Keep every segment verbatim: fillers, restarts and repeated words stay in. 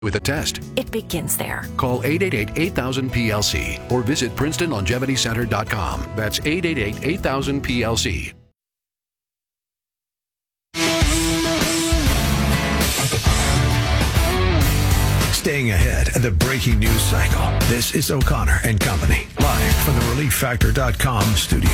with a test. It begins there. Call eight eight eight, eight thousand, P L C or visit Princeton Longevity Center dot com. That's eight eight eight, eight thousand, P L C. Staying ahead of the breaking news cycle. This is O'Connor and Company, live from the relief factor dot com studio.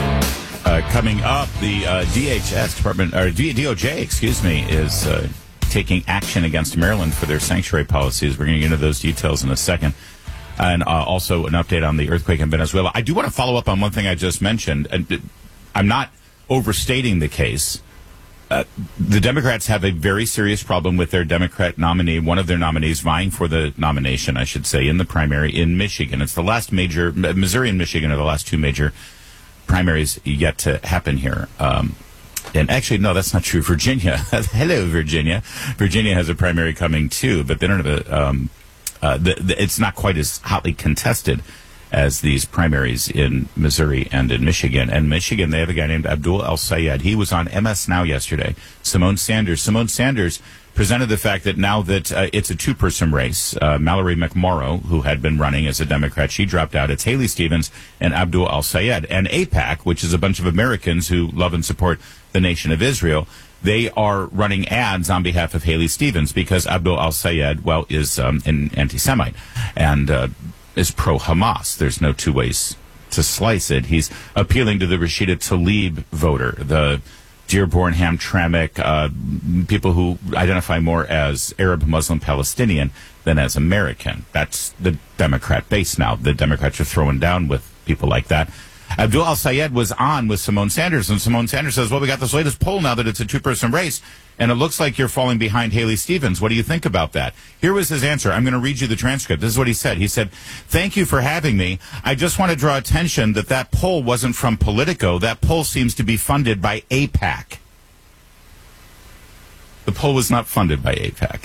Uh, coming up, the uh, D H S Department, or D O J, excuse me, is uh, taking action against Maryland for their sanctuary policies. We're going to get into those details in a second. And uh, also an update on the earthquake in Venezuela. I do want to follow up on one thing I just mentioned. And I'm not overstating the case. Uh, the Democrats have a very serious problem with their Democrat nominee, one of their nominees vying for the nomination, I should say, in the primary in Michigan. It's the last major, Missouri and Michigan are the last two major primaries yet to happen here. Um, and actually, no, that's not true. Virginia, hello, Virginia. Virginia has a primary coming too, but they don't have a, um, uh, the, the, it's not quite as hotly contested as these primaries in Missouri and in Michigan. And Michigan, they have a guy named Abdul El-Sayed. He was on M S Now yesterday. Simone Sanders. Simone Sanders presented the fact that now that uh, it's a two-person race, uh, Mallory McMorrow, who had been running as a Democrat, she dropped out. It's Haley Stevens and Abdul El-Sayed. And AIPAC, which is a bunch of Americans who love and support the nation of Israel, they are running ads on behalf of Haley Stevens because Abdul El-Sayed, well, is um, an anti-Semite and uh, is pro-Hamas. There's no two ways to slice it. He's appealing to the Rashida Tlaib voter, the Dearborn, Hamtramck, uh, people who identify more as Arab, Muslim, Palestinian than as American. That's the Democrat base now. The Democrats are throwing down with people like that. Abdul El-Sayed was on with Simone Sanders, and Simone Sanders says, well, we got this latest poll now that it's a two-person race, and it looks like you're falling behind Haley Stevens. What do you think about that? Here was his answer. I'm going to read you the transcript. This is what he said. He said, thank you for having me. I just want to draw attention that that poll wasn't from Politico. That poll seems to be funded by AIPAC. The poll was not funded by AIPAC.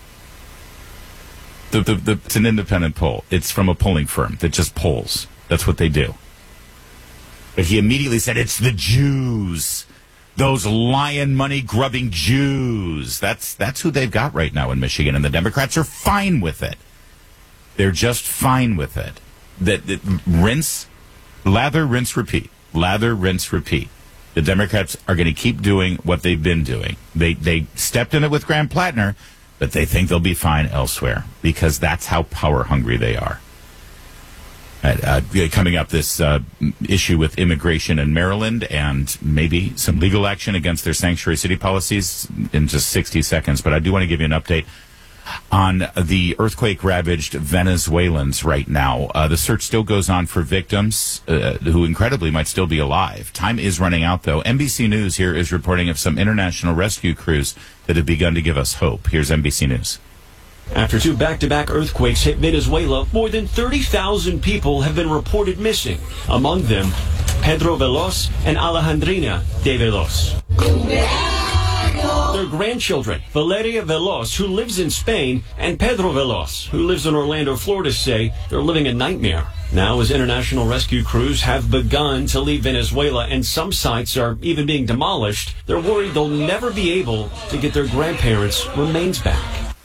The, the, the, it's an independent poll. It's from a polling firm that just polls. That's what they do. But he immediately said, it's the Jews. Those lion money grubbing Jews. That's that's who they've got right now in Michigan, and the Democrats are fine with it. They're just fine with it. That, that rinse, lather, rinse, repeat. Lather, rinse, repeat. The Democrats are going to keep doing what they've been doing. They they stepped in it with Graham Plattner, but they think they'll be fine elsewhere because that's how power hungry they are. Uh, coming up, this uh, issue with immigration in Maryland and maybe some legal action against their sanctuary city policies in just sixty seconds. But I do want to give you an update on the earthquake-ravaged Venezuelans right now. Uh, the search still goes on for victims uh, who incredibly might still be alive. Time is running out, though. N B C News here is reporting of some international rescue crews that have begun to give us hope. Here's N B C News. After two back-to-back earthquakes hit Venezuela, more than thirty thousand people have been reported missing. Among them, Pedro Veloz and Alejandrina de Veloz. Their grandchildren, Valeria Veloz, who lives in Spain, and Pedro Veloz, who lives in Orlando, Florida, say they're living a nightmare. Now, as international rescue crews have begun to leave Venezuela and some sites are even being demolished, they're worried they'll never be able to get their grandparents' remains back.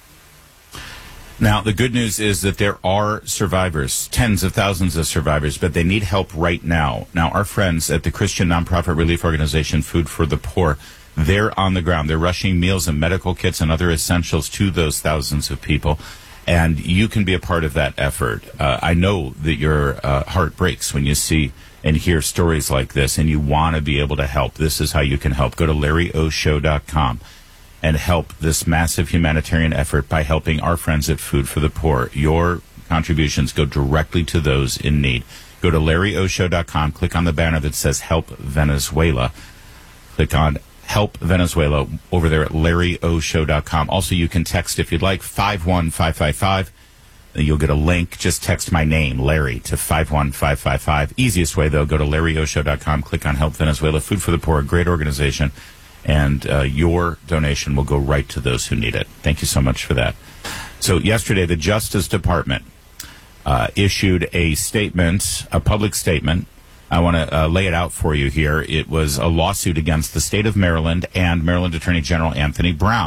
Now, the good news is that there are survivors, tens of thousands of survivors, but they need help right now. Now, our friends at the Christian nonprofit relief organization Food for the Poor, they're on the ground. They're rushing meals and medical kits and other essentials to those thousands of people, and you can be a part of that effort. Uh, I know that your uh, heart breaks when you see and hear stories like this, and you want to be able to help. This is how you can help. Go to Larry O Show dot com. and help this massive humanitarian effort by helping our friends at Food for the Poor. Your contributions go directly to those in need. Go to Larry O Show dot com, click on the banner that says Help Venezuela. Click on Help Venezuela over there at Larry O Show dot com. Also, you can text if you'd like, five one five five five. You'll get a link. Just text my name, Larry, to five one five five five. Easiest way, though, go to Larry O Show dot com, click on Help Venezuela. Food for the Poor, a great organization. And uh, your donation will go right to those who need it. Thank you so much for that. So yesterday, the Justice Department uh, issued a statement, a public statement. I want to uh, lay it out for you here. It was a lawsuit against the state of Maryland and Maryland Attorney General Anthony Brown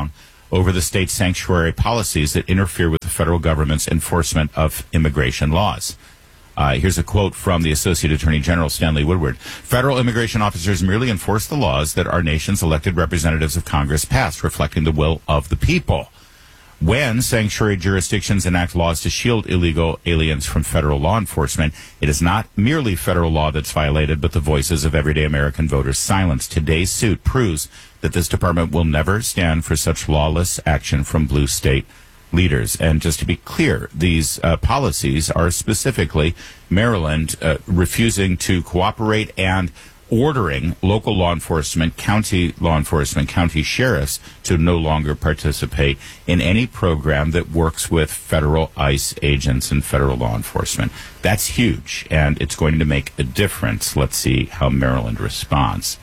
over the state sanctuary policies that interfere with the federal government's enforcement of immigration laws. Uh, here's a quote from the Associate Attorney General, Stanley Woodward. Federal immigration officers merely enforce the laws that our nation's elected representatives of Congress passed, reflecting the will of the people. When sanctuary jurisdictions enact laws to shield illegal aliens from federal law enforcement, it is not merely federal law that's violated, but the voices of everyday American voters silenced. Today's suit proves that this department will never stand for such lawless action from blue state leaders. And just to be clear, these uh, policies are specifically Maryland uh, refusing to cooperate and ordering local law enforcement, county law enforcement, county sheriffs to no longer participate in any program that works with federal ICE agents and federal law enforcement. That's huge, and it's going to make a difference. Let's see how Maryland responds.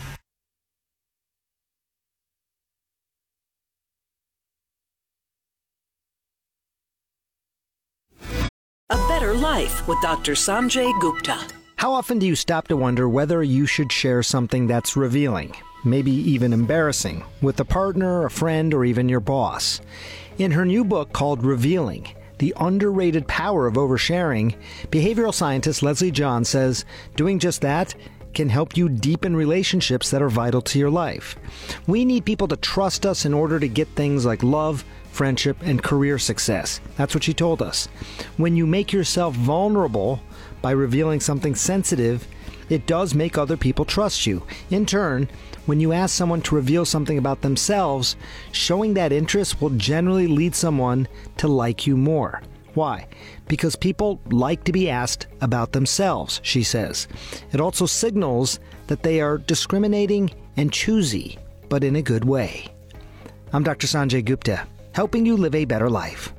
A Better Life with Doctor Sanjay Gupta. How often do you stop to wonder whether you should share something that's revealing, maybe even embarrassing, with a partner, a friend, or even your boss? In her new book called Revealing, The Underrated Power of Oversharing, behavioral scientist Leslie John says doing just that can help you deepen relationships that are vital to your life. We need people to trust us in order to get things like love, friendship, and career success. That's what she told us. When you make yourself vulnerable by revealing something sensitive, it does make other people trust you. In turn, when you ask someone to reveal something about themselves, showing that interest will generally lead someone to like you more. Why? Because people like to be asked about themselves, she says. It also signals that they are discriminating and choosy, but in a good way. I'm Doctor Sanjay Gupta, helping you live a better life.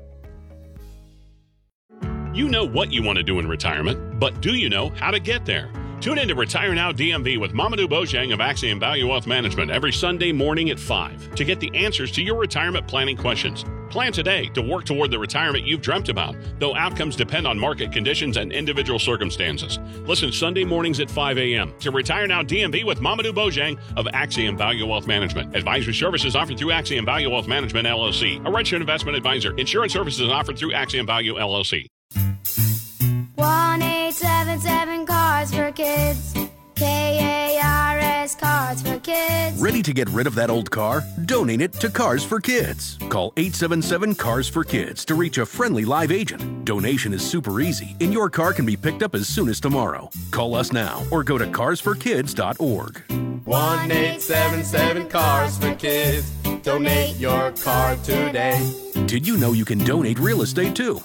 You know what you want to do in retirement, but do you know how to get there? Tune in to Retire Now D M V with Mamadou Bojang of Axiom Value Wealth Management every Sunday morning at five to get the answers to your retirement planning questions. Plan today to work toward the retirement you've dreamt about, though outcomes depend on market conditions and individual circumstances. Listen Sunday mornings at five a.m. to Retire Now D M V with Mamadou Bojang of Axiom Value Wealth Management. Advisory services offered through Axiom Value Wealth Management, L L C, a registered investment advisor. Insurance services offered through Axiom Value, L L C. one eight seven seven Cars for Kids. K A R S Cars for Kids. Ready to get rid of that old car? Donate it to Cars for Kids. Call eight seven seven Cars for Kids to reach a friendly live agent. Donation is super easy, and your car can be picked up as soon as tomorrow. Call us now or go to cars for kids dot org. one eight seven seven Cars for Kids. Donate your car today. Did you know you can donate real estate too?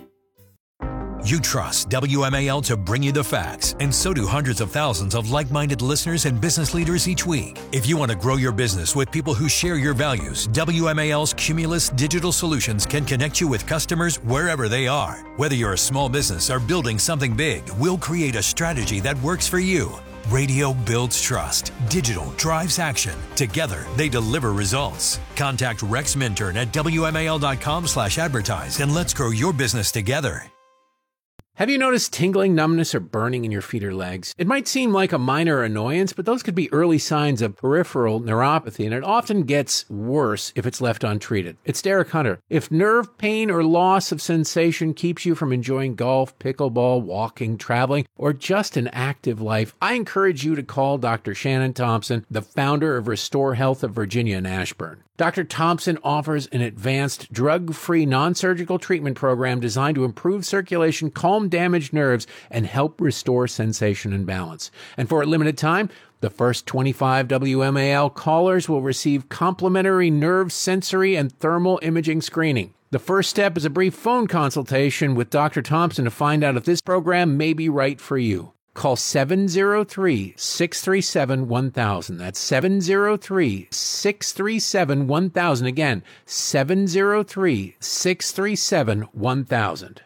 You trust W M A L to bring you the facts, and so do hundreds of thousands of like-minded listeners and business leaders each week. If you want to grow your business with people who share your values, W M A L's Cumulus Digital Solutions can connect you with customers wherever they are. Whether you're a small business or building something big, we'll create a strategy that works for you. Radio builds trust. Digital drives action. Together, they deliver results. Contact Rex Minturn at W M A L dot com slash advertise and let's grow your business together. Have you noticed tingling, numbness, or burning in your feet or legs? It might seem like a minor annoyance, but those could be early signs of peripheral neuropathy, and it often gets worse if it's left untreated. It's Derek Hunter. If nerve pain or loss of sensation keeps you from enjoying golf, pickleball, walking, traveling, or just an active life, I encourage you to call Doctor Shannon Thompson, the founder of Restore Health of Virginia and Ashburn. Doctor Thompson offers an advanced, drug-free, non-surgical treatment program designed to improve circulation, calm damaged nerves, and help restore sensation and balance. And for a limited time, the first twenty-five W M A L callers will receive complimentary nerve, sensory, and thermal imaging screening. The first step is a brief phone consultation with Doctor Thompson to find out if this program may be right for you. Call seven oh three, six three seven, one thousand. That's seven oh three, six three seven, one thousand. Again, seven oh three, six three seven, one thousand.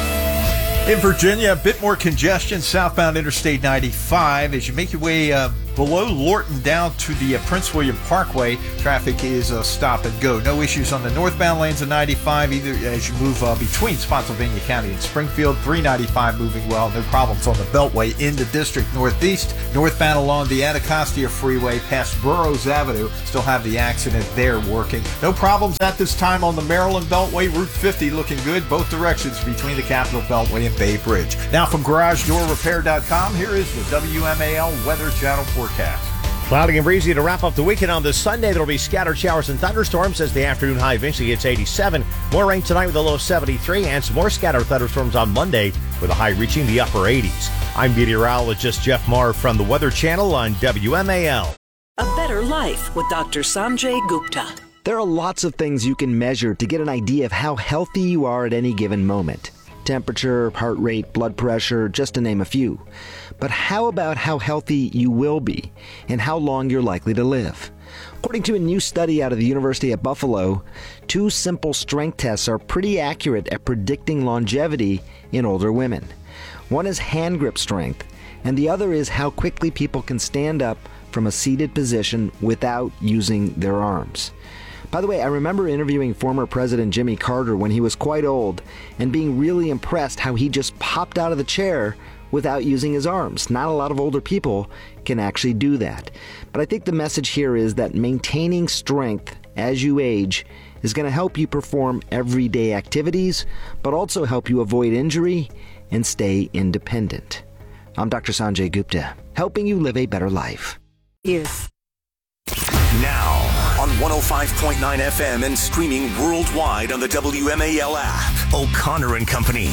In Virginia, a bit more congestion southbound Interstate ninety-five as you make your way uh, Below Lorton down to the uh, Prince William Parkway, traffic is uh, stop and go. No issues on the northbound lanes of ninety-five either as you move uh, between Spotsylvania County and Springfield. three ninety-five moving well. No problems on the Beltway in the district northeast. Northbound along the Anacostia Freeway past Burroughs Avenue. Still have the accident there working. No problems at this time on the Maryland Beltway. Route fifty looking good both directions between the Capitol Beltway and Bay Bridge. Now from Garage Door Repair dot com, here is the W M A L Weather Channel forecast. Cloudy and breezy to wrap up the weekend on this Sunday. There will be scattered showers and thunderstorms as the afternoon high eventually gets eighty-seven. More rain tonight with a low of seventy-three, and some more scattered thunderstorms on Monday with a high reaching the upper eighties. I'm meteorologist Jeff Marr from the Weather Channel on W M A L. A better life with Doctor Sanjay Gupta. There are lots of things you can measure to get an idea of how healthy you are at any given moment. Temperature, heart rate, blood pressure, just to name a few. But how about how healthy you will be and how long you're likely to live? According to a new study out of the University at Buffalo, two simple strength tests are pretty accurate at predicting longevity in older women. One is hand grip strength, and the other is how quickly people can stand up from a seated position without using their arms. By the way, I remember interviewing former President Jimmy Carter when he was quite old and being really impressed how he just popped out of the chair without using his arms. Not a lot of older people can actually do that. But I think the message here is that maintaining strength as you age is going to help you perform everyday activities, but also help you avoid injury and stay independent. I'm Doctor Sanjay Gupta, helping you live a better life. Yes. Now, on one oh five point nine F M and streaming worldwide on the W M A L app, O'Connor and Company.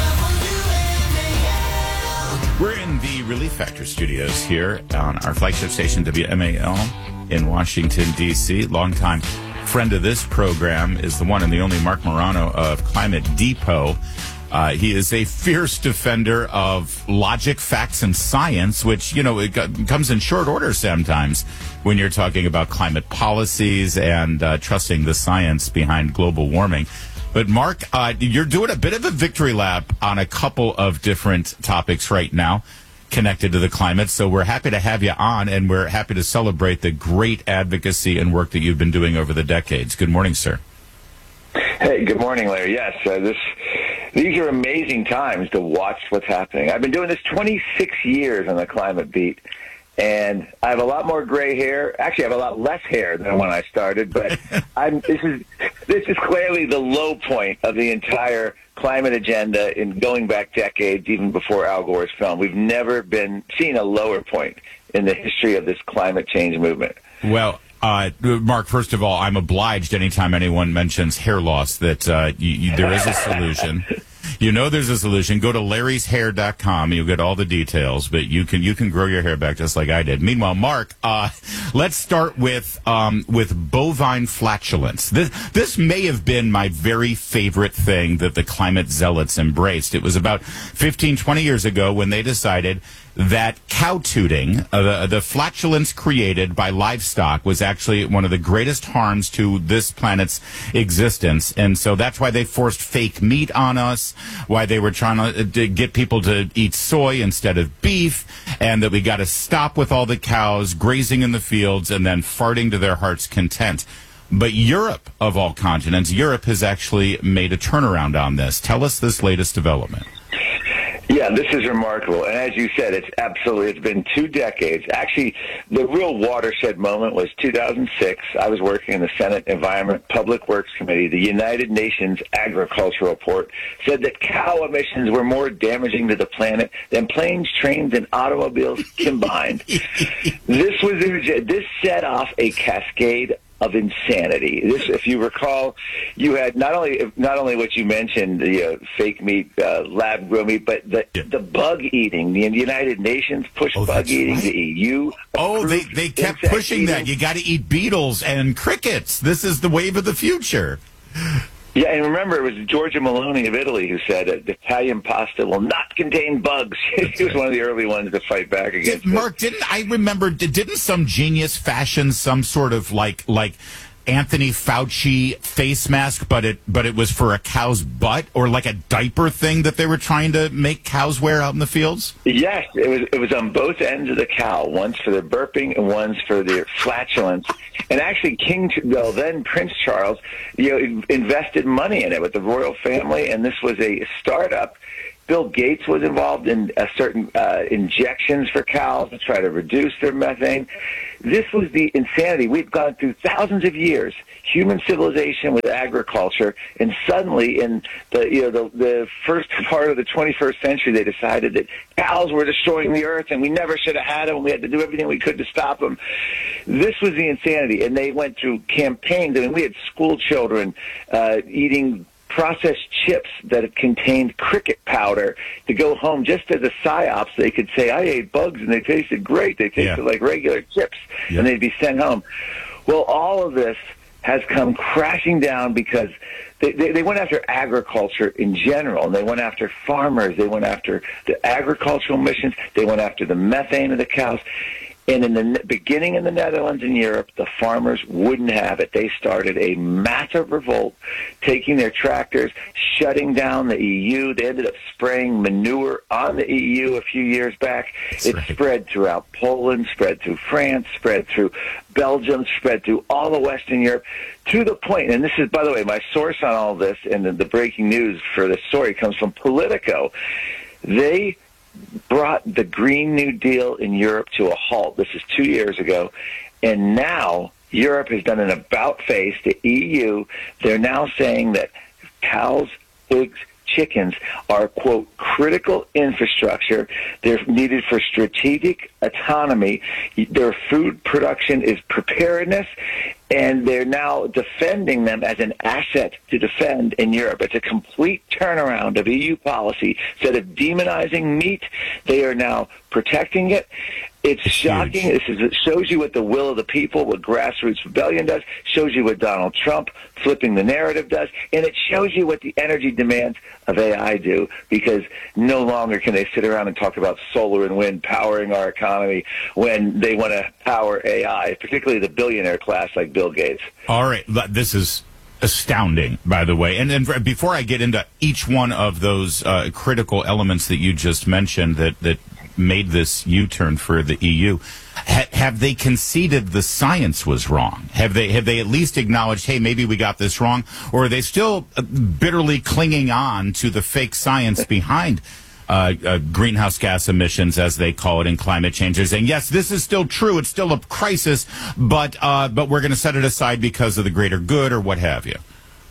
We're in the Relief Factor studios here on our flagship station, W M A L, in Washington, D C. Longtime friend of this program is the one and the only Mark Morano of Climate Depot. Uh, he is a fierce defender of logic, facts, and science, which, you know, it comes in short order sometimes when you're talking about climate policies and uh, trusting the science behind global warming. But, Mark, uh, you're doing a bit of a victory lap on a couple of different topics right now connected to the climate. So we're happy to have you on, and we're happy to celebrate the great advocacy and work that you've been doing over the decades. Good morning, sir. Hey, good morning, Larry. Yes, uh, this these are amazing times to watch what's happening. I've been doing this twenty-six years on the climate beat, and I have a lot more gray hair. Actually, I have a lot less hair than when I started, but I'm, this is this is clearly the low point of the entire climate agenda in going back decades, even before Al Gore's film. We've never been seen a lower point in the history of this climate change movement. Well, Uh, Mark, first of all, I'm obliged anytime anyone mentions hair loss that uh, you, you, there is a solution. You know there's a solution. Go to larrys hair dot com. You'll get all the details, but you can you can grow your hair back just like I did. Meanwhile, Mark, uh, let's start with um, with bovine flatulence. This this may have been my very favorite thing that the climate zealots embraced. It was about fifteen, twenty years ago when they decided that cow tooting, uh, the, the flatulence created by livestock, was actually one of the greatest harms to this planet's existence. And so that's why they forced fake meat on us, why they were trying to, to get people to eat soy instead of beef, and that we got to stop with all the cows grazing in the fields and then farting to their heart's content. But Europe, of all continents, Europe has actually made a turnaround on this. Tell us this latest development. Yeah, this is remarkable. And as you said, it's absolutely, it's been two decades. Actually, the real watershed moment was two thousand six. I was working in the Senate Environment Public Works Committee. The United Nations Agriculture Report said that cow emissions were more damaging to the planet than planes, trains, and automobiles combined. This was, this set off a cascade of insanity. This, if you recall, you had not only not only what you mentioned, the uh, fake meat, uh, lab grown meat, but the yeah. the bug eating. The United Nations pushed oh, bug eating. Right. The E U. Oh, they they kept pushing eating. that. You got to eat beetles and crickets. This is the wave of the future. Yeah, and remember, it was Giorgia Meloni of Italy who said uh, Italian pasta will not contain bugs. He was one of the early ones to fight back against Did, Mark, didn't I remember, didn't some genius fashion some sort of like like Anthony Fauci face mask, but it but it was for a cow's butt, or like a diaper thing that they were trying to make cows wear out in the fields? Yes, it was it was on both ends of the cow. One's for their burping and one's for their flatulence. And actually, King, well, then Prince Charles, you know, invested money in it with the royal family, and this was a startup. Bill Gates was involved in a certain uh, injections for cows to try to reduce their methane. This was the insanity. We've gone through thousands of years, human civilization with agriculture, and suddenly in the you know the, the first part of the twenty-first century, they decided that cows were destroying the earth, and we never should have had them, and we had to do everything we could to stop them. This was the insanity, and they went through campaigns. I mean, we had school children uh, eating processed chips that contained cricket powder to go home just as a psyop so they could say, I ate bugs and they tasted great. They tasted yeah. like regular chips, yeah. and they'd be sent home. Well, all of this has come crashing down because they, they, they went after agriculture in general, and they went after farmers. They went after the agricultural emissions. They went after the methane of the cows. And in the beginning in the Netherlands and Europe, the farmers wouldn't have it. They started a massive revolt, taking their tractors, shutting down the E U. They ended up spraying manure on the E U a few years back. That's it right. spread throughout Poland, spread through France, spread through Belgium, spread through all of Western Europe, to the point, and this is, by the way, my source on all this, and the, the breaking news for this story comes from Politico. They brought the Green New Deal in Europe to a halt. This is two years ago. And now Europe has done an about-face. The E U, they're now saying that cows, pigs, chickens are, quote, critical infrastructure. They're needed for strategic autonomy. Their food production is preparedness. And they're now defending them as an asset to defend in Europe. It's a complete turnaround of E U policy. Instead of demonizing meat, they are now protecting it. It's shocking. This is, it shows you what the will of the people, what grassroots rebellion does, shows you what Donald Trump flipping the narrative does, and it shows you what the energy demands of A I do, because no longer can they sit around and talk about solar and wind powering our economy when they want to power A I, particularly the billionaire class like Bill Gates. All right. This is astounding, by the way. And then before I get into each one of those uh, critical elements that you just mentioned that, that made this U-turn for the E U, ha- have they conceded the science was wrong? Have they have they at least acknowledged, hey, maybe we got this wrong? Or are they still bitterly clinging on to the fake science behind uh, uh, greenhouse gas emissions, as they call it, and climate change? They're saying, yes, this is still true. It's still a crisis, but uh, but we're going to set it aside because of the greater good, or what have you.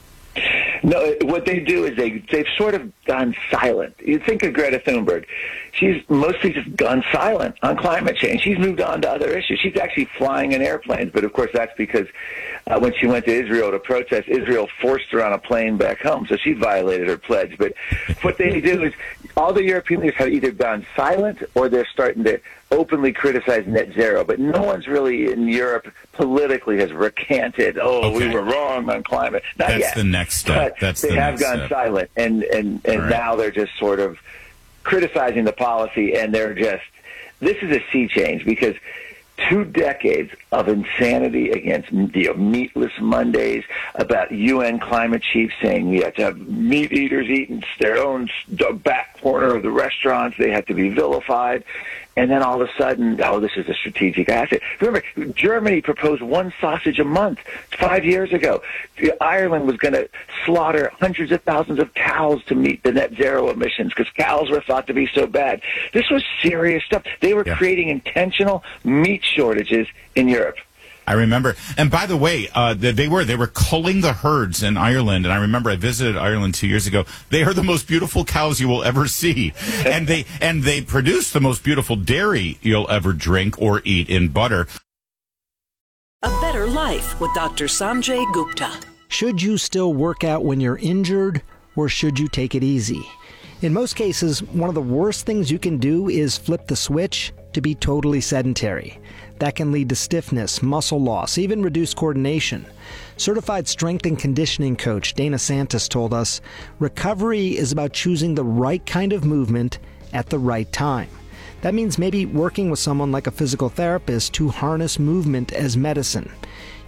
No, what they do is they, they've sort of gone silent. You think of Greta Thunberg. She's mostly just gone silent on climate change. She's moved on to other issues. She's actually flying in airplanes, but of course that's because uh, when she went to Israel to protest, Israel forced her on a plane back home, so she violated her pledge. But what they do is all the European leaders have either gone silent or they're starting to openly criticize net zero, but no one's really in Europe politically has recanted, oh, okay. we were wrong on climate. Not That's yet. the next step. But That's they the have next gone step. silent, and, and, and right. now they're just sort of criticizing the policy, and they're just, this is a sea change, because two decades of insanity against you know, meatless Mondays, about U N climate chiefs saying we have to have meat eaters eating their own back corner of the restaurants. They have to be vilified. And then all of a sudden, oh, this is a strategic asset. Remember, Germany proposed one sausage a month five years ago. Ireland was going to slaughter hundreds of thousands of cows to meet the net zero emissions because cows were thought to be so bad. This was serious stuff. They were yeah. creating intentional meat shortages in Europe. I remember, and by the way, uh, they were they were culling the herds in Ireland, and I remember I visited Ireland two years ago. They are the most beautiful cows you will ever see, and they and they produce the most beautiful dairy you'll ever drink or eat in butter. A Better Life with Doctor Sanjay Gupta. Should you still work out when you're injured, or should you take it easy? In most cases, one of the worst things you can do is flip the switch to be totally sedentary. That can lead to stiffness, muscle loss, even reduced coordination. Certified strength and conditioning coach Dana Santos told us, recovery is about choosing the right kind of movement at the right time. That means maybe working with someone like a physical therapist to harness movement as medicine.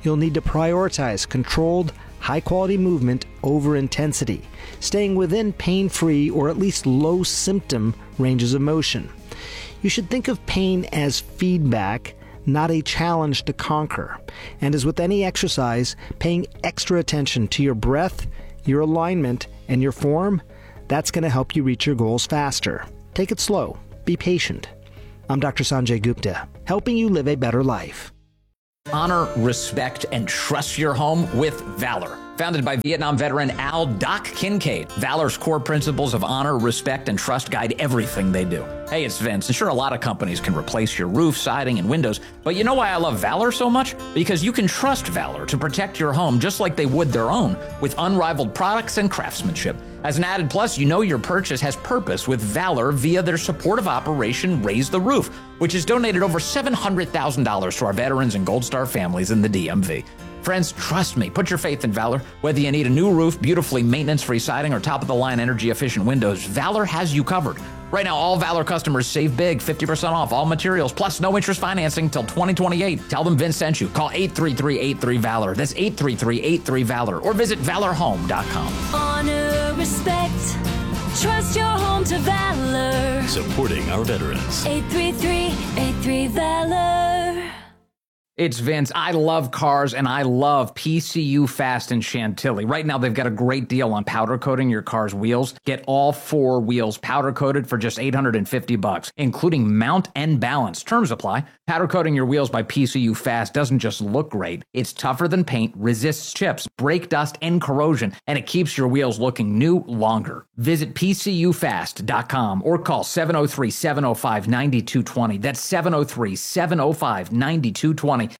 you'll need to prioritize controlled, high-quality movement over intensity, staying within pain-free or at least low-symptom ranges of motion. You should think of pain as feedback, not a challenge to conquer. And as with any exercise, paying extra attention to your breath, your alignment, and your form, that's going to help you reach your goals faster. Take it slow. Be patient. I'm Doctor Sanjay Gupta, helping you live a better life. Honor, respect, and trust your home with Valor. Founded by Vietnam veteran Al Doc Kincaid, Valor's core principles of honor, respect, and trust guide everything they do. Hey, it's Vince, and sure, a lot of companies can replace your roof, siding, and windows, but you know why I love Valor so much? Because you can trust Valor to protect your home just like they would their own, with unrivaled products and craftsmanship. As an added plus, you know your purchase has purpose with Valor via their supportive operation Raise the Roof, which has donated over seven hundred thousand dollars to our veterans and Gold Star families in the D M V. Friends, trust me, put your faith in Valor. Whether you need a new roof, beautifully maintenance-free siding, or top-of-the-line energy-efficient windows, Valor has you covered. Right now, all Valor customers save big, fifty percent off all materials, plus no interest financing until twenty twenty-eight. Tell them Vince sent you. Call eight three three, eight three, VALOR. That's eight three three, eight three, VALOR. Or visit valor home dot com. Honor, respect, trust your home to Valor. Supporting our veterans. eight three three, eight three, VALOR. It's Vince. I love cars, and I love P C U Fast in Chantilly. Right now, they've got a great deal on powder coating your car's wheels. Get all four wheels powder coated for just eight hundred fifty bucks, including mount and balance. Terms apply. Powder coating your wheels by P C U Fast doesn't just look great. It's tougher than paint, resists chips, brake dust, and corrosion, and it keeps your wheels looking new longer. Visit P C U fast dot com or call seven oh three, seven oh five, nine two two oh. That's seven oh three, seven oh five, nine two two oh.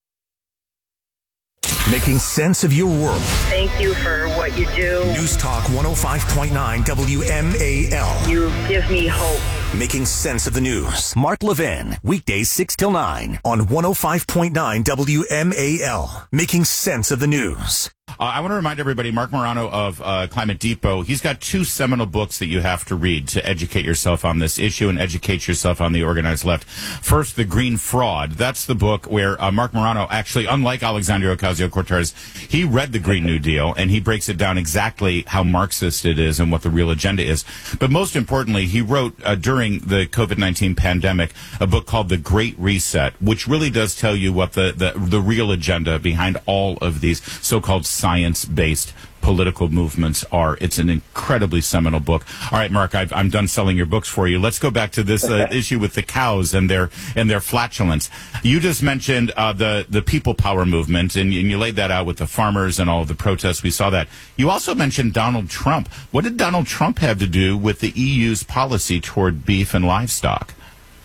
Making sense of your world. Thank you for what you do. News Talk one oh five point nine W M A L. You give me hope. Making sense of the news. Mark Levin, weekdays six till nine on one oh five point nine W M A L. Making sense of the news. Uh, I want to remind everybody, Mark Morano of uh, Climate Depot, he's got two seminal books that you have to read to educate yourself on this issue and educate yourself on the organized left. First, The Green Fraud. That's the book where uh, Mark Morano, actually, unlike Alexandria Ocasio-Cortez, he read the Green New Deal, and he breaks it down exactly how Marxist it is and what the real agenda is. But most importantly, he wrote, uh, during the COVID nineteen pandemic, a book called The Great Reset, which really does tell you what the, the, the real agenda behind all of these so-called science-based political movements are. It's an incredibly seminal book. All right, Mark, I've, I'm done selling your books for you. Let's go back to this uh, issue with the cows and their and their flatulence. You just mentioned uh, the the people power movement, and, and you laid that out with the farmers and all of the protests. We saw that. You also mentioned Donald Trump. What did Donald Trump have to do with the E U's policy toward beef and livestock?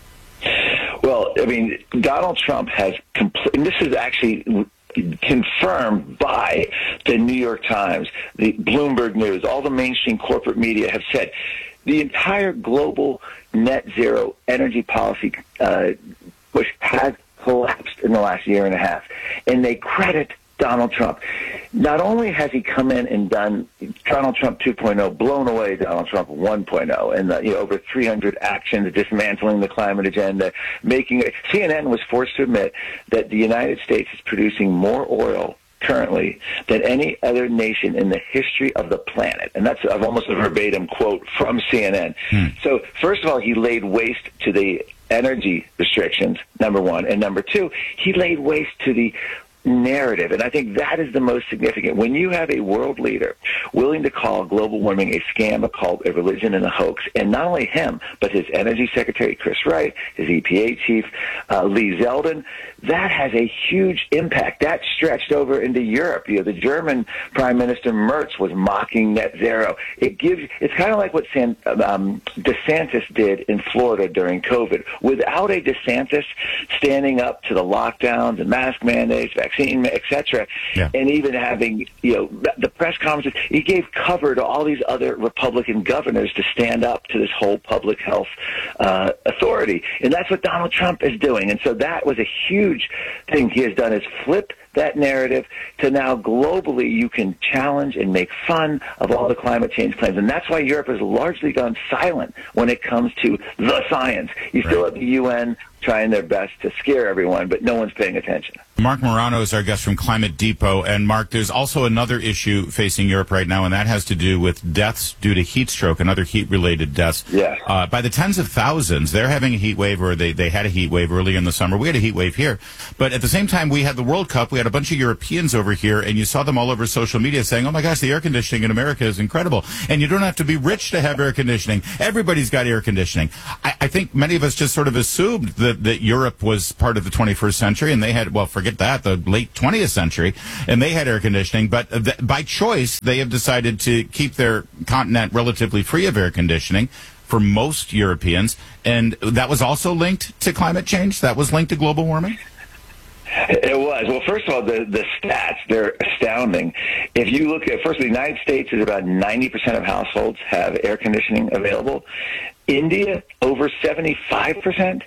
Well, I mean, Donald Trump has complete, and this is actually confirmed by the New York Times, the Bloomberg News, all the mainstream corporate media have said the entire global net zero energy policy uh, push has collapsed in the last year and a half. And they credit Donald Trump. Not only has he come in and done Donald Trump two point oh, blown away Donald Trump one point oh, and the, you know, over three hundred actions dismantling the climate agenda, making it. C N N was forced to admit that the United States is producing more oil currently than any other nation in the history of the planet. And that's almost a verbatim quote from C N N. Hmm. So first of all, he laid waste to the energy restrictions, number one. And number two, he laid waste to the narrative, and I think that is the most significant. When you have a world leader willing to call global warming a scam, a cult, a religion, and a hoax, and not only him, but his Energy Secretary, Chris Wright, his E P A Chief, uh, Lee Zeldin, that has a huge impact. That stretched over into Europe. You know, the German Prime Minister Merz was mocking net zero. It gives. It's kind of like what San, um, DeSantis did in Florida during COVID. Without a DeSantis standing up to the lockdowns and mask mandates, vaccine, et cetera, yeah. and even having, you know, the press conferences, he gave cover to all these other Republican governors to stand up to this whole public health uh, authority. And that's what Donald Trump is doing. And so that was a huge thing he has done, is flip that narrative to now globally you can challenge and make fun of all the climate change claims. And that's why Europe has largely gone silent when it comes to the science. You still have the U N trying their best to scare everyone, but no one's paying attention. Mark Morano is our guest from Climate Depot. And, Mark, there's also another issue facing Europe right now, and that has to do with deaths due to heat stroke and other heat-related deaths. Yeah. Uh, by the tens of thousands, they're having a heat wave, or they, they had a heat wave earlier in the summer. We had a heat wave here. But at the same time, we had the World Cup. We had a bunch of Europeans over here, and you saw them all over social media saying, oh, my gosh, the air conditioning in America is incredible. And you don't have to be rich to have air conditioning. Everybody's got air conditioning. I, I think many of us just sort of assumed that, that Europe was part of the twenty-first century, and they had, well, forget that, the late twentieth century, and they had air conditioning. But th- by choice, they have decided to keep their continent relatively free of air conditioning for most Europeans. And that was also linked to climate change? That was linked to global warming? It was. Well, first of all, the, the stats, they're astounding. If you look at, first, the United States is about ninety percent of households have air conditioning available. India, over seventy-five percent.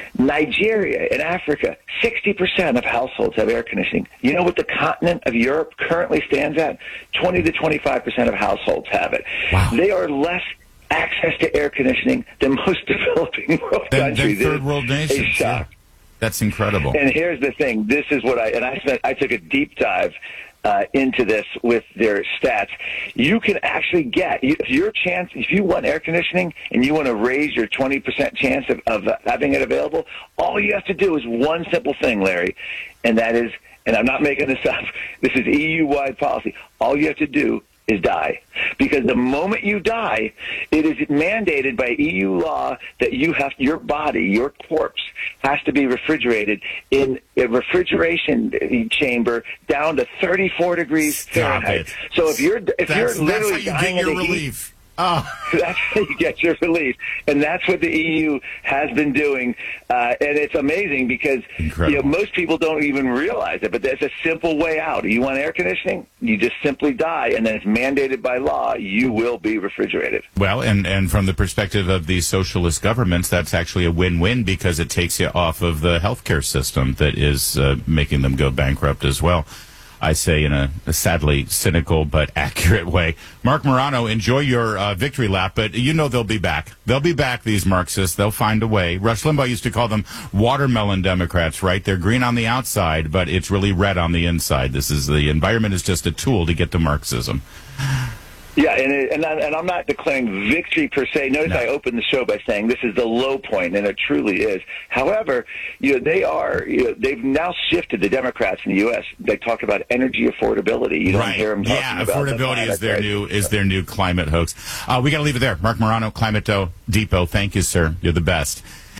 Nigeria and Africa, sixty percent of households have air conditioning. You know what the continent of Europe currently stands at? twenty to twenty-five percent of households have it. Wow. They are less access to air conditioning than most developing world Than, countries. than third world nations. A shock. Yeah. That's incredible. And here's the thing. This is what I, and I spent, I took a deep dive uh, into this with their stats. You can actually get, if your chance, if you want air conditioning and you want to raise your twenty percent chance of, of having it available, all you have to do is one simple thing, Larry, and that is, and I'm not making this up, this is E U-wide policy. All you have to do is die. Because the moment you die, it is mandated by E U law that you have, your body, your corpse, has to be refrigerated in a refrigeration chamber down to thirty-four degrees Stop Fahrenheit. it. So if you're if That's, you're literally that's how you dying get your of the relief. heat, Oh. that's how you get your relief, and that's what the E U has been doing, uh, and it's amazing because you know, most people don't even realize it, but there's a simple way out. You want air conditioning? You just simply die, and then it's mandated by law. You will be refrigerated. Well, and, and from the perspective of these socialist governments, that's actually a win-win because it takes you off of the healthcare system that is uh, making them go bankrupt as well. I say in a, a sadly cynical but accurate way. Mark Morano, enjoy your uh, victory lap, but you know they'll be back. They'll be back, these Marxists. They'll find a way. Rush Limbaugh used to call them watermelon Democrats, right? They're green on the outside, but it's really red on the inside. This is the environment is just a tool to get to Marxism. Yeah, and it, and, I, and I'm not declaring victory per se. Notice no. I opened the show by saying this is the low point, and it truly is. However, you know they are you know, they've now shifted. The Democrats in the U S They talk about energy affordability. You don't right. hear them talking yeah, about affordability is their right? new is their new climate hoax. Uh, we got to leave it there. Mark Morano, Climate Depot. Thank you, sir. You're the best.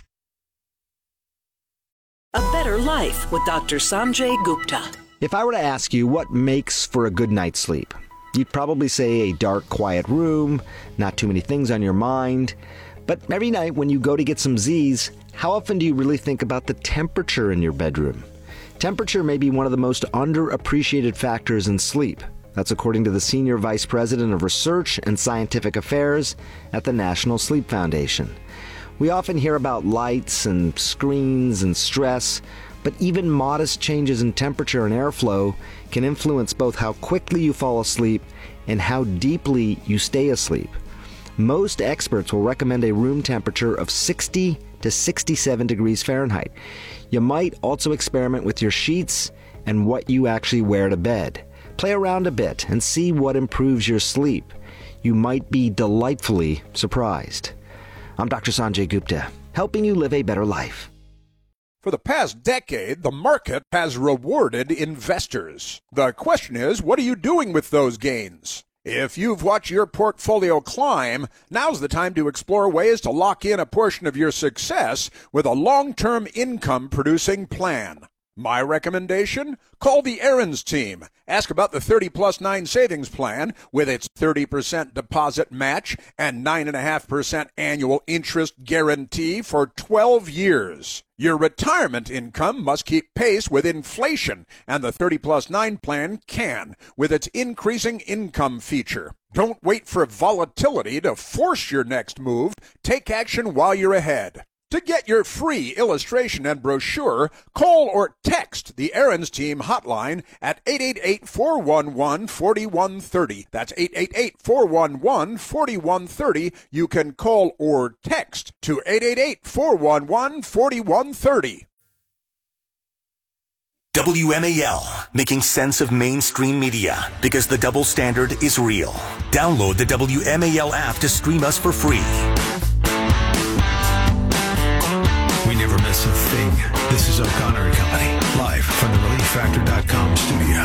A Better Life with Doctor Sanjay Gupta. If I were to ask you what makes for a good night's sleep, you'd probably say a dark, quiet room, not too many things on your mind. But every night when you go to get some Z's, how often do you really think about the temperature in your bedroom? Temperature may be one of the most underappreciated factors in sleep. That's according to the Senior Vice President of Research and Scientific Affairs at the National Sleep Foundation. We often hear about lights and screens and stress, but even modest changes in temperature and airflow can influence both how quickly you fall asleep and how deeply you stay asleep. Most experts will recommend a room temperature of sixty to sixty-seven degrees Fahrenheit. You might also experiment with your sheets and what you actually wear to bed. Play around a bit and see what improves your sleep. You might be delightfully surprised. I'm Doctor Sanjay Gupta, helping you live a better life. For the past decade, the market has rewarded investors. The question is, what are you doing with those gains? If you've watched your portfolio climb, now's the time to explore ways to lock in a portion of your success with a long-term income-producing plan. My recommendation? Call the Aaron's team. Ask about the thirty plus nine savings plan with its thirty percent deposit match and nine point five percent annual interest guarantee for twelve years. Your retirement income must keep pace with inflation, and the thirty plus nine plan can with its increasing income feature. Don't wait for volatility to force your next move. Take action while you're ahead. To get your free illustration and brochure, call or text the Aaron's Team hotline at eight eight eight, four one one, four one three zero. That's eight eight eight, four one one, four one three zero. You can call or text to eight eight eight, four one one, four one three zero. W M A L, making sense of mainstream media because the double standard is real. Download the W M A L app to stream us for free. We never miss a thing. This is O'Connor and Company, live from the relief factor dot com studio.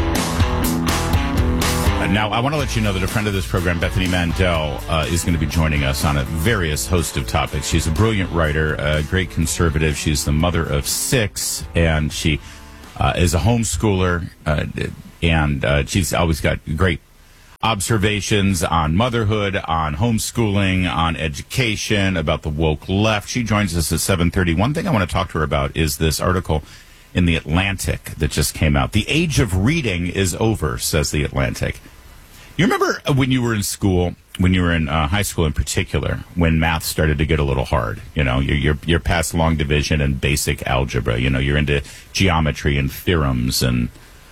Uh, now, I want to let you know that a friend of this program, Bethany Mandel, uh, is going to be joining us on a various host of topics. She's a brilliant writer, a great conservative. She's the mother of six, and she uh, is a homeschooler, uh, and uh, she's always got great observations on motherhood, on homeschooling, on education, about the woke left. She joins us at seven thirty. One thing I want to talk to her about is this article in The Atlantic that just came out. The age of reading is over, says The Atlantic. You remember when you were in school, when you were in uh, high school in particular, when math started to get a little hard? You know, you're, you're, you're past long division and basic algebra. You know, you're into geometry and theorems and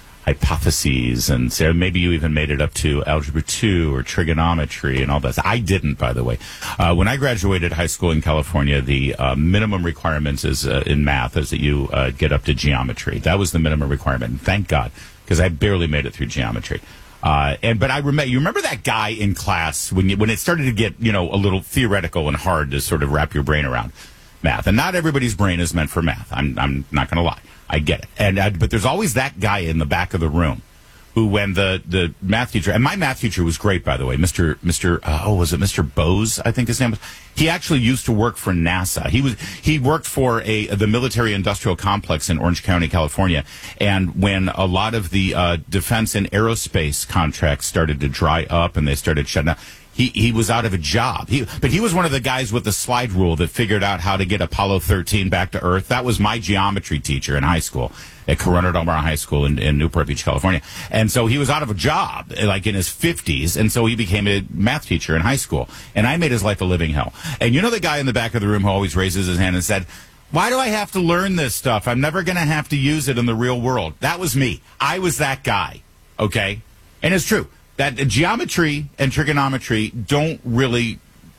hypotheses, and so maybe you even made it up to algebra two or trigonometry and all that. I didn't, by the way. Uh, when I graduated high school in California, the uh, minimum requirements is uh, in math is that you uh, get up to geometry. That was the minimum requirement. And thank God, because I barely made it through geometry. Uh, and but I remember, you remember that guy in class when you, when it started to get, you know, a little theoretical and hard to sort of wrap your brain around math. And not everybody's brain is meant for math. I'm I'm not going to lie. I get it. And uh, but there's always that guy in the back of the room who, when the, the math teacher, and my math teacher was great, by the way, Mister Mister Uh, oh, was it Mister Bose? I think his name was. He actually used to work for NASA. He was he worked for a the military industrial complex in Orange County, California. And when a lot of the uh, defense and aerospace contracts started to dry up and they started shutting down, He he was out of a job. He, but he was one of the guys with the slide rule that figured out how to get Apollo thirteen back to Earth. That was my geometry teacher in high school at Corona Del Mar High School in, in Newport Beach, California. And so he was out of a job, like in his fifties, and so he became a math teacher in high school. And I made his life a living hell. And you know the guy in the back of the room who always raises his hand and said, "Why do I have to learn this stuff? I'm never going to have to use it in the real world." That was me. I was that guy, okay? And it's true. That geometry and trigonometry don't really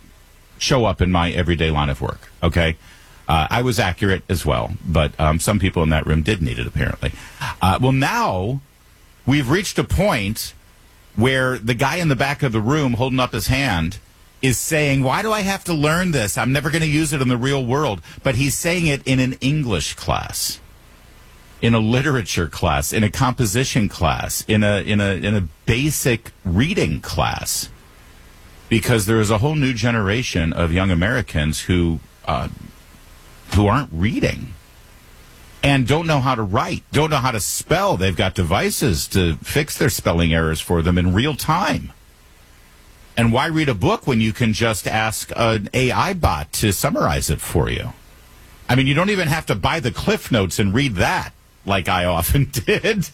show up in my everyday line of work, okay? Uh, I was accurate as well, but um, some people in that room did need it, apparently. Uh, well, now we've reached a point where the guy in the back of the room holding up his hand is saying, "Why do I have to learn this? I'm never going to use it in the real world." But he's saying it in an English class, in a literature class, in a composition class, in a in a in a basic reading class, because there is a whole new generation of young Americans who uh, who aren't reading and don't know how to write, don't know how to spell. They've got devices to fix their spelling errors for them in real time. And why read a book when you can just ask an A I bot to summarize it for you? I mean, you don't even have to buy the Cliff Notes and read that, like I often did.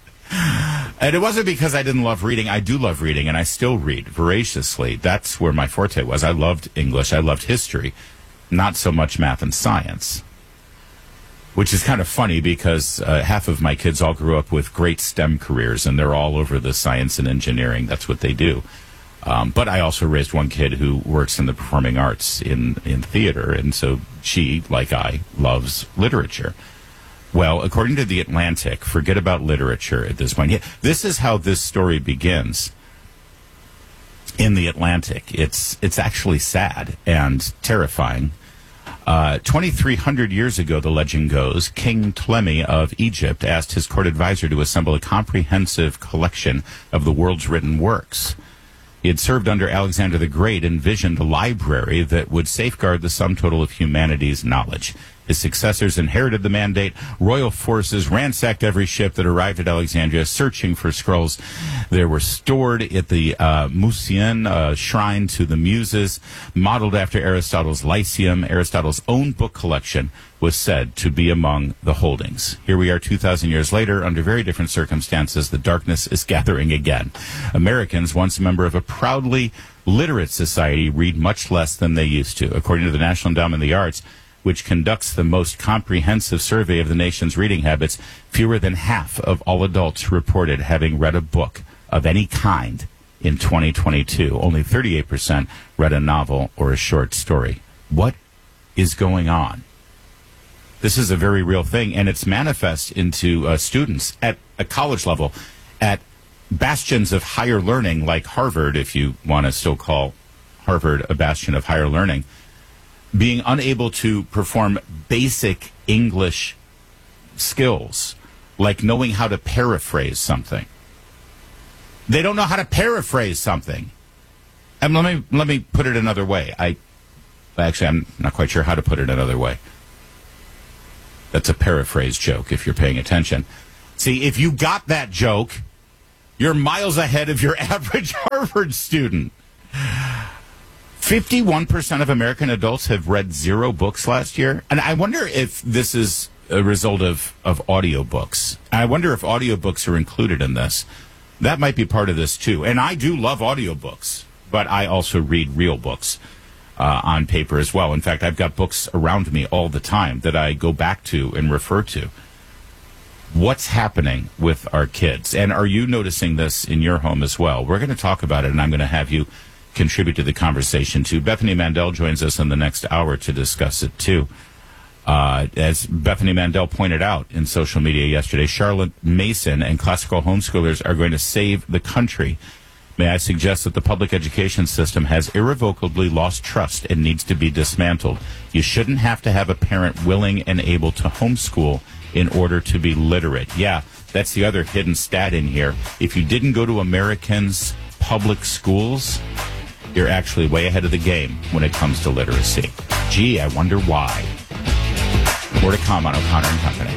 And it wasn't because I didn't love reading. I do love reading, and I still read voraciously. That's where my forte was. I loved English. I loved history, not so much math and science, which is kind of funny because uh, half of my kids all grew up with great STEM careers, and they're all over the science and engineering. That's what they do. Um, but I also raised one kid who works in the performing arts in, in theater, and so she, like I, loves literature. Well, according to The Atlantic, forget about literature at this point. This is how this story begins in The Atlantic. It's it's actually sad and terrifying. Uh, twenty-three hundred years ago, the legend goes, King Ptolemy of Egypt asked his court advisor to assemble a comprehensive collection of the world's written works. He had served under Alexander the Great and envisioned a library that would safeguard the sum total of humanity's knowledge. His successors inherited the mandate. Royal forces ransacked every ship that arrived at Alexandria, searching for scrolls. They were stored at the uh, Musaean uh, shrine to the Muses, modeled after Aristotle's Lyceum. Aristotle's own book collection was said to be among the holdings. Here we are two thousand years later, under very different circumstances. The darkness is gathering again. Americans, once a member of a proudly literate society, read much less than they used to. According to the National Endowment of the Arts, which conducts the most comprehensive survey of the nation's reading habits, fewer than half of all adults reported having read a book of any kind in twenty twenty-two. Only thirty-eight percent read a novel or a short story. What is going on? This is a very real thing, and it's manifest into uh, students at a college level, at bastions of higher learning like Harvard, if you want to still call Harvard a bastion of higher learning, being unable to perform basic English skills, like knowing how to paraphrase something. They don't know how to paraphrase something. And let me let me put it another way. I actually I'm not quite sure how to put it another way. That's a paraphrase joke if you're paying attention. See, if you got that joke, you're miles ahead of your average Harvard student. fifty-one percent of American adults have read zero books last year. And I wonder if this is a result of, of audiobooks. I wonder if audiobooks are included in this. That might be part of this, too. And I do love audiobooks, but I also read real books uh, on paper as well. In fact, I've got books around me all the time that I go back to and refer to. What's happening with our kids? And are you noticing this in your home as well? We're going to talk about it, and I'm going to have you contribute to the conversation, too. Bethany Mandel joins us in the next hour to discuss it, too. Uh, as Bethany Mandel pointed out in social media yesterday, Charlotte Mason and classical homeschoolers are going to save the country. May I suggest that the public education system has irrevocably lost trust and needs to be dismantled. You shouldn't have to have a parent willing and able to homeschool in order to be literate. Yeah, that's the other hidden stat in here. If you didn't go to Americans' public schools, you're actually way ahead of the game when it comes to literacy. Gee, I wonder why. More to come on O'Connor and Company.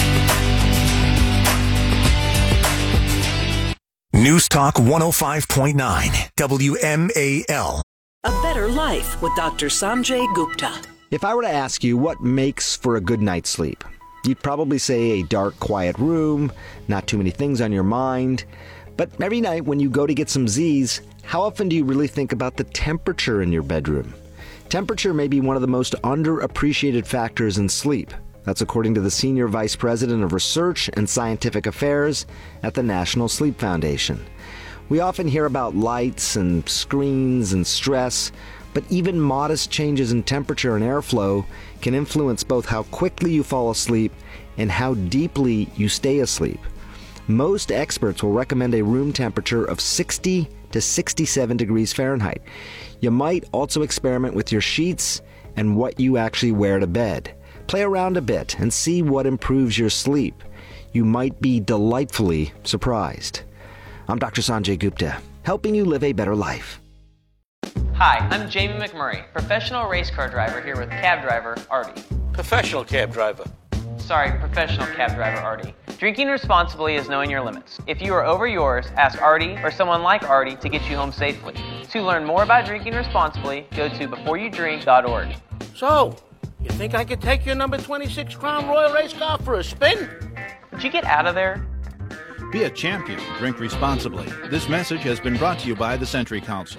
News Talk one oh five point nine, W M A L. A Better Life with Doctor Sanjay Gupta. If I were to ask you what makes for a good night's sleep, you'd probably say a dark, quiet room, not too many things on your mind. But every night when you go to get some Z's, how often do you really think about the temperature in your bedroom? Temperature may be one of the most underappreciated factors in sleep. That's according to the Senior Vice President of Research and Scientific Affairs at the National Sleep Foundation. We often hear about lights and screens and stress, but even modest changes in temperature and airflow can influence both how quickly you fall asleep and how deeply you stay asleep. Most experts will recommend a room temperature of sixty to sixty-seven degrees Fahrenheit. You might also experiment with your sheets and what you actually wear to bed. Play around a bit and see what improves your sleep. You might be delightfully surprised. I'm Doctor Sanjay Gupta, helping you live a better life. Hi, I'm Jamie McMurray, professional race car driver here with cab driver Artie. Professional cab driver. Sorry, professional cab driver Artie. Drinking responsibly is knowing your limits. If you are over yours, ask Artie or someone like Artie to get you home safely. To learn more about drinking responsibly, go to before you drink dot org. So, you think I could take your number twenty-six Crown Royal race car for a spin? Would you get out of there? Be a champion. Drink responsibly. This message has been brought to you by the Century Council.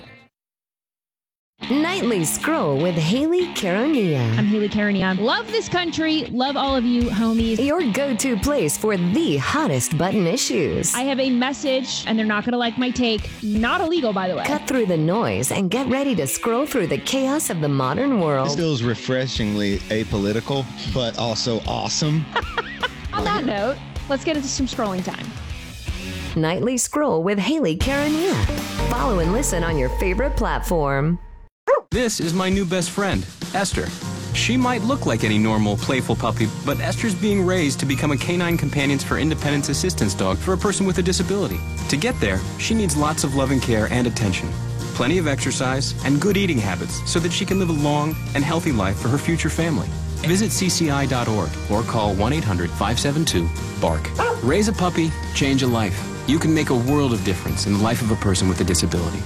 Nightly Scroll with Haley Caronia. I'm Haley Caronia. Love this country. Love all of you, homies. Your go-to place for the hottest button issues. I have a message, and they're not going to like my take. Not illegal, by the way. Cut through the noise and get ready to scroll through the chaos of the modern world. This feels refreshingly apolitical, but also awesome. On that note, let's get into some scrolling time. Nightly Scroll with Haley Caronia. Follow and listen on your favorite platform. This is my new best friend, Esther. She might look like any normal, playful puppy, but Esther's being raised to become a canine companions for independence assistance dog for a person with a disability. To get there, she needs lots of loving care and attention, plenty of exercise, and good eating habits so that she can live a long and healthy life for her future family. Visit C C I dot org or call one eight hundred five seven two bark. Raise a puppy, change a life. You can make a world of difference in the life of a person with a disability.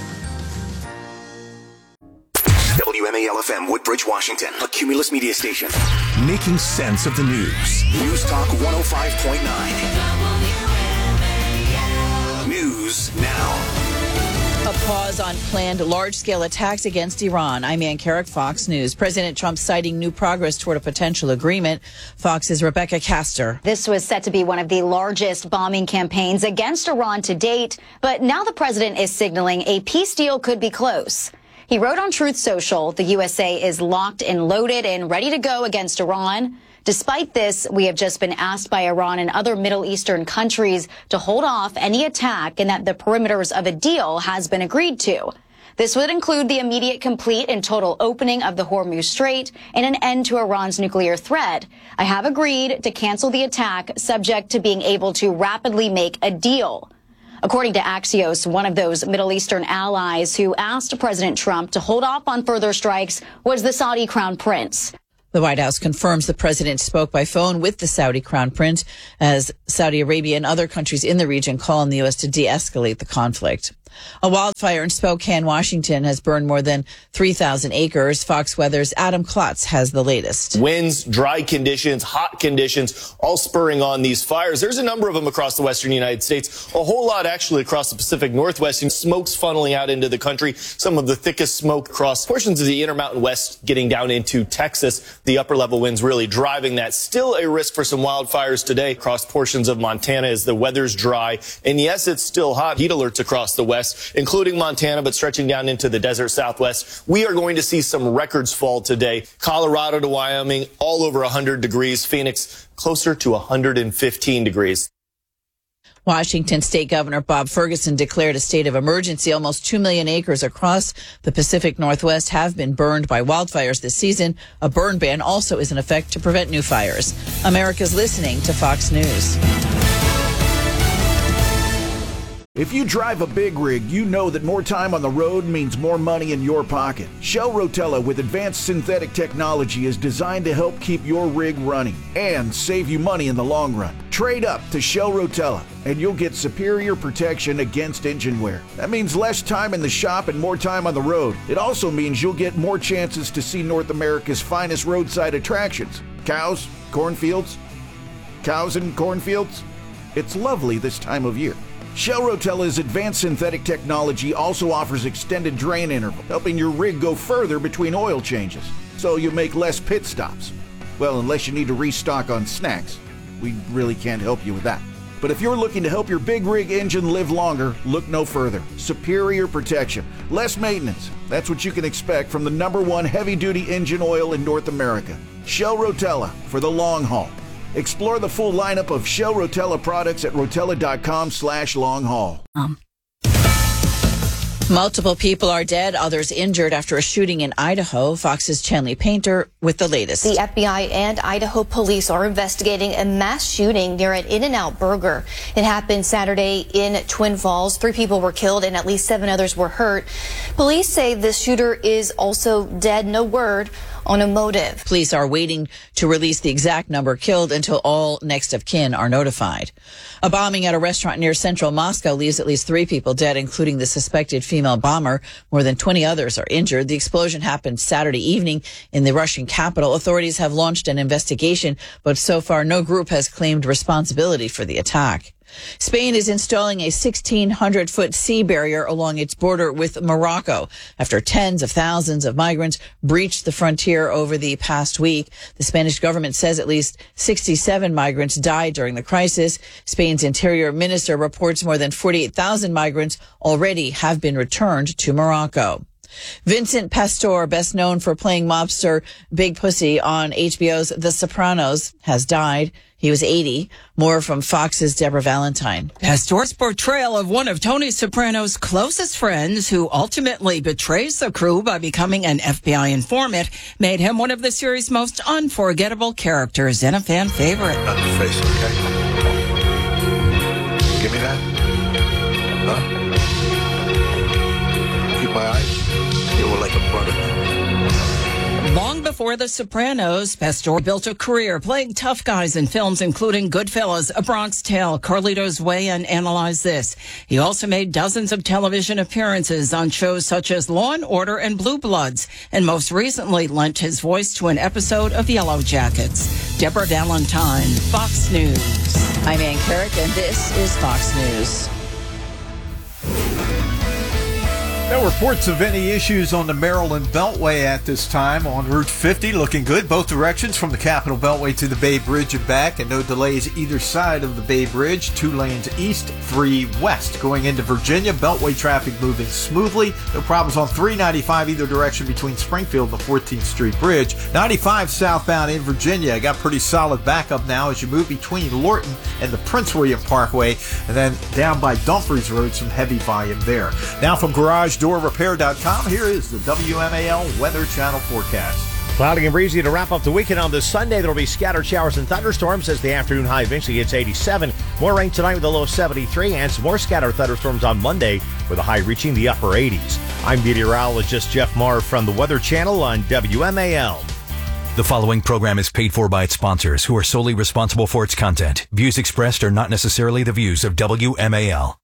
W M A L F M, Woodbridge, Washington, a Cumulus media station. Making sense of the news. News Talk one oh five point nine. News now. A pause on planned large-scale attacks against Iran. I'm Ann Carrick, Fox News. President Trump citing new progress toward a potential agreement. Fox's Rebecca Castor. This was set to be one of the largest bombing campaigns against Iran to date, but now the president is signaling a peace deal could be close. He wrote on Truth Social, the U S A is locked and loaded and ready to go against Iran. Despite this, we have just been asked by Iran and other Middle Eastern countries to hold off any attack and that the perimeters of a deal has been agreed to. This would include the immediate, complete, and total opening of the Hormuz Strait and an end to Iran's nuclear threat. I have agreed to cancel the attack, subject to being able to rapidly make a deal. According to Axios, one of those Middle Eastern allies who asked President Trump to hold off on further strikes was the Saudi Crown Prince. The White House confirms the president spoke by phone with the Saudi Crown Prince as Saudi Arabia and other countries in the region call on the U S to de-escalate the conflict. A wildfire in Spokane, Washington has burned more than three thousand acres. Fox Weather's Adam Klotz has the latest. Winds, dry conditions, hot conditions, all spurring on these fires. There's a number of them across the western United States, a whole lot actually across the Pacific Northwest, and smoke's funneling out into the country. Some of the thickest smoke across portions of the Intermountain West getting down into Texas. The upper level winds really driving that. Still a risk for some wildfires today across portions of Montana as the weather's dry. And yes, it's still hot. Heat alerts across the west, including Montana, but stretching down into the desert Southwest. We are going to see some records fall today. Colorado to Wyoming, all over one hundred degrees. Phoenix, closer to one hundred fifteen degrees. Washington State Governor Bob Ferguson declared a state of emergency. Almost two million acres across the Pacific Northwest have been burned by wildfires this season. A burn ban also is in effect to prevent new fires. America's listening to Fox News. If you drive a big rig, you know that more time on the road means more money in your pocket. Shell Rotella with advanced synthetic technology is designed to help keep your rig running and save you money in the long run. Trade up to Shell Rotella and you'll get superior protection against engine wear. That means less time in the shop and more time on the road. It also means you'll get more chances to see North America's finest roadside attractions. Cows, cornfields, cows and cornfields. It's lovely this time of year. Shell Rotella's advanced synthetic technology also offers extended drain interval, helping your rig go further between oil changes, so you make less pit stops. Well, unless you need to restock on snacks. We really can't help you with that. But if you're looking to help your big rig engine live longer, look no further. Superior protection, less maintenance. That's what you can expect from the number one heavy-duty engine oil in North America. Shell Rotella for the long haul. Explore the full lineup of Shell Rotella products at rotella.com slash long haul. Um. Multiple people are dead, others injured after a shooting in Idaho. Fox's Chanley Painter with the latest. The F B I and Idaho police are investigating a mass shooting near an In-N-Out Burger. It happened Saturday in Twin Falls. Three people were killed and at least seven others were hurt. Police say the shooter is also dead. No word on a motive. Police are waiting to release the exact number killed until all next of kin are notified. A bombing at a restaurant near central Moscow leaves at least three people dead, including the suspected female bomber. More than twenty others are injured. The explosion happened Saturday evening in the Russian capital. Authorities have launched an investigation, but so far no group has claimed responsibility for the attack. Spain is installing a sixteen hundred foot sea barrier along its border with Morocco after tens of thousands of migrants breached the frontier over the past week. The Spanish government says at least sixty-seven migrants died during the crisis. Spain's interior minister reports more than forty-eight thousand migrants already have been returned to Morocco. Vincent Pastore, best known for playing mobster Big Pussy on H B O's The Sopranos, has died. He was eighty. More from Fox's Deborah Valentine. Pastore's portrayal of one of Tony Soprano's closest friends, who ultimately betrays the crew by becoming an F B I informant, made him one of the series' most unforgettable characters and a fan favorite. Not the face, okay? Give me that. Huh? Keep my eyes. You were like a brother. Long before The Sopranos, Pastore built a career playing tough guys in films including Goodfellas, A Bronx Tale, Carlito's Way, and Analyze This. He also made dozens of television appearances on shows such as Law and Order and Blue Bloods, and most recently lent his voice to an episode of Yellow Jackets. Deborah Valentine, Fox News. I'm Ann Carrick, and this is Fox News. No reports of any issues on the Maryland Beltway at this time. On Route fifty, looking good both directions from the Capitol Beltway to the Bay Bridge and back, and no delays either side of the Bay Bridge. Two lanes east, three west. Going into Virginia, Beltway traffic moving smoothly. No problems on three ninety-five either direction between Springfield and the fourteenth Street Bridge. ninety-five southbound in Virginia got pretty solid backup now as you move between Lorton and the Prince William Parkway, and then down by Dumfries Road, some heavy volume there. Now from Garage Door Repair dot com, here is the W M A L Weather Channel forecast. Cloudy and breezy to wrap up the weekend. On this Sunday, there will be scattered showers and thunderstorms as the afternoon high eventually hits eighty-seven. More rain tonight with a low seventy-three, and some more scattered thunderstorms on Monday with a high reaching the upper eighties. I'm meteorologist Jeff Marr from the Weather Channel on W M A L. The following program is paid for by its sponsors, who are solely responsible for its content. Views expressed are not necessarily the views of W M A L.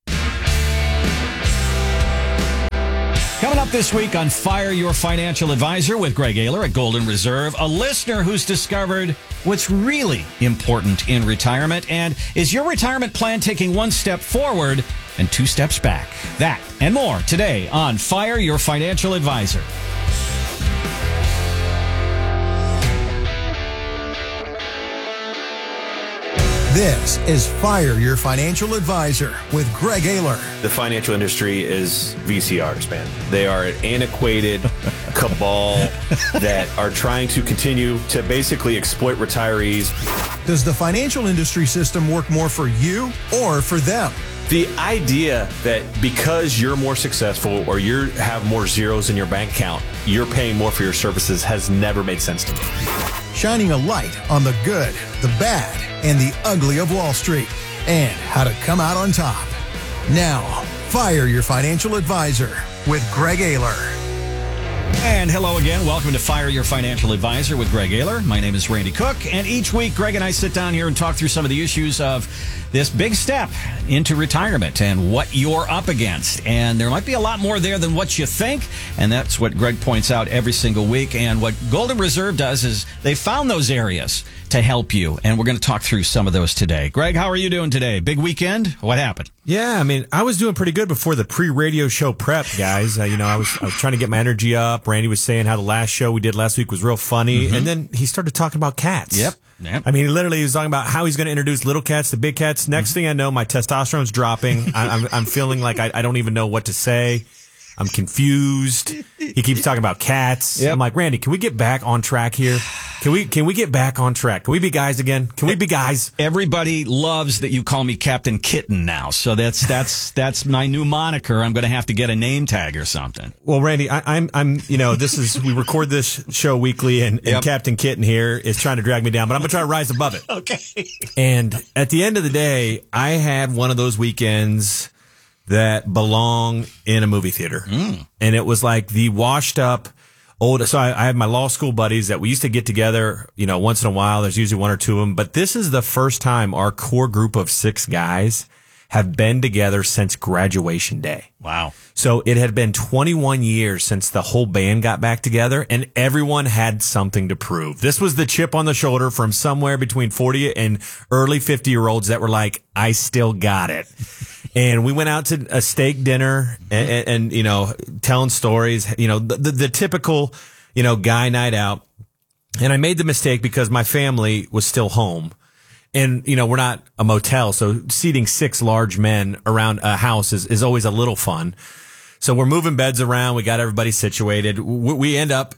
Coming up this week on Fire Your Financial Advisor with Greg Ayler at Golden Reserve, a listener who's discovered what's really important in retirement. And is your retirement plan taking one step forward and two steps back? That and more today on Fire Your Financial Advisor. This is Fire Your Financial Advisor with Greg Ayler. The financial industry is V C Rs, man. They are an antiquated cabal that are trying to continue to basically exploit retirees. Does the financial industry system work more for you or for them? The idea that because you're more successful or you have more zeros in your bank account, you're paying more for your services has never made sense to me. Shining a light on the good, the bad, and the ugly of Wall Street, and how to come out on top. Now, Fire Your Financial Advisor with Greg Ayler. And hello again. Welcome to Fire Your Financial Advisor with Greg Ayler. My name is Randy Cook, and each week Greg and I sit down here and talk through some of the issues of this big step into retirement and what you're up against. And there might be a lot more there than what you think, and that's what Greg points out every single week. And what Golden Reserve does is they found those areas to help you, and we're going to talk through some of those today. Greg, how are you doing today? Big weekend? What happened? Yeah, I mean, I was doing pretty good before the pre-radio show prep, guys. Uh, you know, I was I was trying to get my energy up. Randy was saying how the last show we did last week was real funny, mm-hmm. and then he started talking about cats. Yep. Yep. I mean, literally, he was talking about how he's going to introduce little cats to big cats. Next mm-hmm. thing I know, my testosterone's dropping. I, I'm I'm feeling like I, I don't even know what to say. I'm confused. He keeps talking about cats. Yep. I'm like, Randy, can we get back on track here? Can we can we get back on track? Can we be guys again? Can we be guys? Everybody loves that you call me Captain Kitten now. So that's that's that's my new moniker. I'm going to have to get a name tag or something. Well, Randy, I, I'm I'm you know this is we record this show weekly, and, and yep. Captain Kitten here is trying to drag me down, but I'm going to try to rise above it. Okay. And at the end of the day, I had one of those weekends that belong in a movie theater. Mm. And it was like the washed up old. So I, I have my law school buddies that we used to get together, you know, once in a while. There's usually one or two of them. But this is the first time our core group of six guys have been together since graduation day. Wow. So it had been twenty-one years since the whole band got back together, and everyone had something to prove. This was the chip on the shoulder from somewhere between forty and early fifty year olds that were like, I still got it. And we went out to a steak dinner and, and, and you know, telling stories, you know, the, the, the typical, you know, guy night out. And I made the mistake because my family was still home. And, you know, we're not a motel, so seating six large men around a house is, is always a little fun. So we're moving beds around. We got everybody situated. We, we end up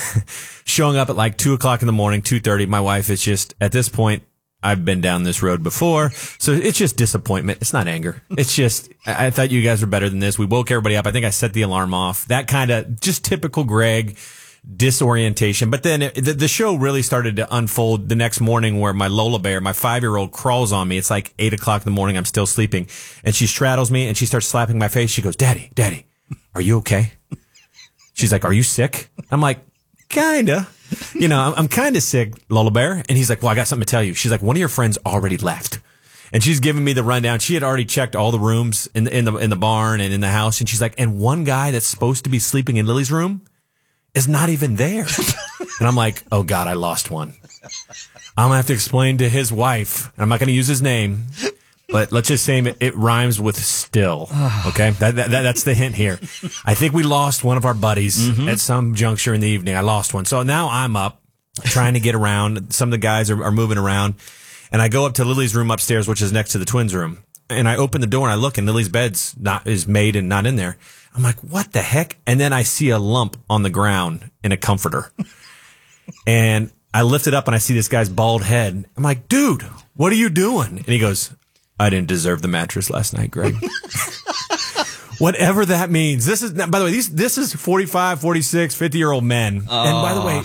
showing up at like two o'clock in the morning, two thirty. My wife is just, at this point, I've been down this road before. So it's just disappointment. It's not anger. It's just, I, I thought you guys were better than this. We woke everybody up. I think I set the alarm off. That kind of just typical Greg disorientation. But then it, the, the show really started to unfold the next morning where my Lola Bear, my five-year-old, crawls on me. It's like eight o'clock in the morning. I'm still sleeping. And she straddles me and she starts slapping my face. She goes, Daddy, Daddy, are you okay? She's like, are you sick? I'm like, kinda. You know, I'm, I'm kind of sick, Lola Bear. And he's like, well, I got something to tell you. She's like, one of your friends already left. And she's giving me the rundown. She had already checked all the rooms in the, in the, in the barn and in the house. And she's like, and one guy that's supposed to be sleeping in Lily's room is not even there. And I'm like, oh God, I lost one. I'm going to have to explain to his wife, and I'm not going to use his name, but let's just say it, it rhymes with still. Okay, that, that, that that's the hint here. I think we lost one of our buddies mm-hmm. at some juncture in the evening. I lost one, so now I'm up trying to get around. Some of the guys are, are moving around, and I go up to Lily's room upstairs, which is next to the twins' room. And I open the door and I look, and Lily's bed's not is made and not in there. I'm like, what the heck? And then I see a lump on the ground in a comforter. And I lift it up and I see this guy's bald head. I'm like, dude, what are you doing? And he goes, I didn't deserve the mattress last night, Greg. Whatever that means. This is, by the way, these, this is forty-five, forty-six, fifty year old men. Oh. And by the way,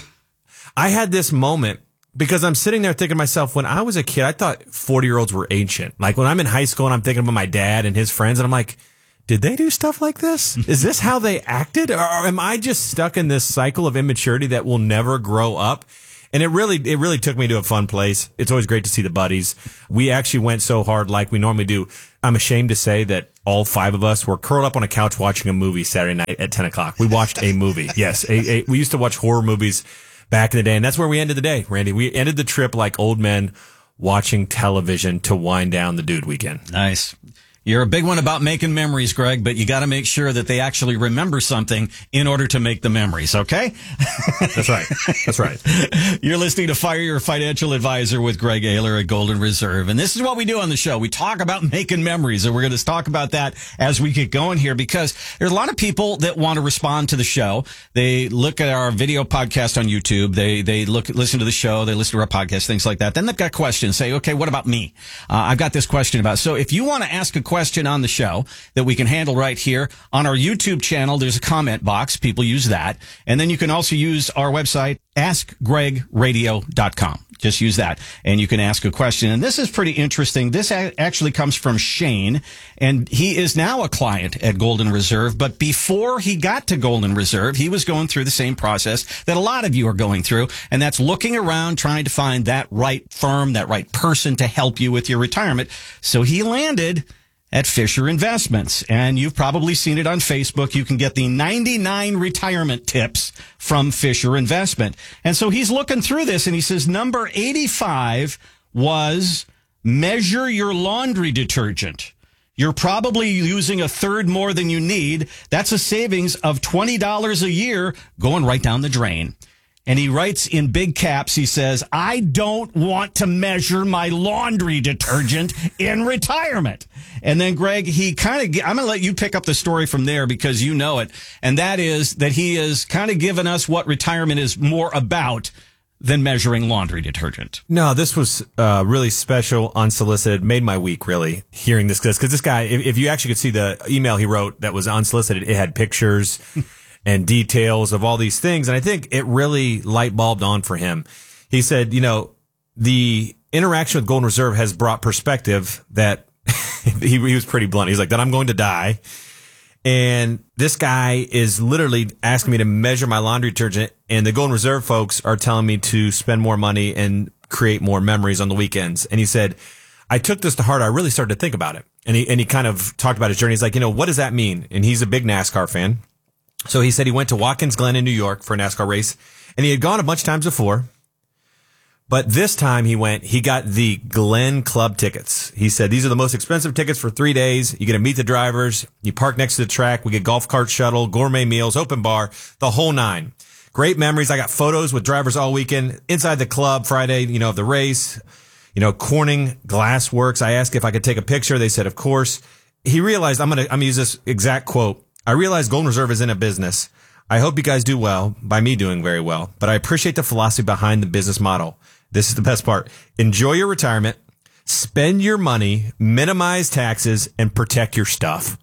I had this moment because I'm sitting there thinking to myself, when I was a kid, I thought forty year olds were ancient. Like when I'm in high school and I'm thinking about my dad and his friends, and I'm like, did they do stuff like this? Is this how they acted? Or am I just stuck in this cycle of immaturity that will never grow up? And it really, it really took me to a fun place. It's always great to see the buddies. We actually went so hard like we normally do. I'm ashamed to say that all five of us were curled up on a couch watching a movie Saturday night at ten o'clock. We watched a movie. Yes. A, a, we used to watch horror movies back in the day. And that's where we ended the day, Randy. We ended the trip like old men watching television to wind down the dude weekend. Nice. You're a big one about making memories, Greg, but you got to make sure that they actually remember something in order to make the memories, okay? That's right. That's right. You're listening to Fire Your Financial Advisor with Greg Ayler at Golden Reserve. And this is what we do on the show. We talk about making memories, and we're going to talk about that as we get going here, because there's a lot of people that want to respond to the show. They look at our video podcast on YouTube. They they look listen to the show. They listen to our podcast, things like that. Then they've got questions. Say, okay, what about me? Uh, I've got this question about. So if you want to ask a question, question on the show that we can handle right here on our YouTube channel, there's a comment box. People use that. And then you can also use our website, ask greg radio dot com. Just use that and you can ask a question. And this is pretty interesting. This a- actually comes from Shane, and he is now a client at Golden Reserve. But before he got to Golden Reserve, he was going through the same process that a lot of you are going through. And that's looking around, trying to find that right firm, that right person to help you with your retirement. So he landed at Fisher Investments. And you've probably seen it on Facebook. You can get the ninety-nine retirement tips from Fisher Investment. And so he's looking through this and he says number eighty-five was measure your laundry detergent. You're probably using a third more than you need. That's a savings of twenty dollars a year going right down the drain. And he writes in big caps, he says, I don't want to measure my laundry detergent in retirement. And then, Greg, he kind of, I'm going to let you pick up the story from there because you know it. And that is that he is kind of given us what retirement is more about than measuring laundry detergent. No, this was uh, really special, unsolicited, made my week, really, hearing this. Because this guy, if, if you actually could see the email he wrote that was unsolicited, it had pictures and details of all these things. And I think it really light bulbed on for him. He said, you know, the interaction with Golden Reserve has brought perspective that he, he was pretty blunt. He's like, that I'm going to die. And this guy is literally asking me to measure my laundry detergent. And the Golden Reserve folks are telling me to spend more money and create more memories on the weekends. And he said, I took this to heart. I really started to think about it. And he, and he kind of talked about his journey. He's like, you know, what does that mean? And he's a big NASCAR fan. So he said he went to Watkins Glen in New York for a NASCAR race, and he had gone a bunch of times before. But this time he went, he got the Glen Club tickets. He said, these are the most expensive tickets for three days. You get to meet the drivers. You park next to the track. We get golf cart shuttle, gourmet meals, open bar, the whole nine. Great memories. I got photos with drivers all weekend inside the club Friday, you know, of the race. You know, Corning Glass Works. I asked if I could take a picture. They said, of course. He realized, I'm going to, I'm going to use this exact quote. I realize Golden Reserve is in a business. I hope you guys do well by me doing very well, but I appreciate the philosophy behind the business model. This is the best part. Enjoy your retirement, spend your money, minimize taxes, and protect your stuff.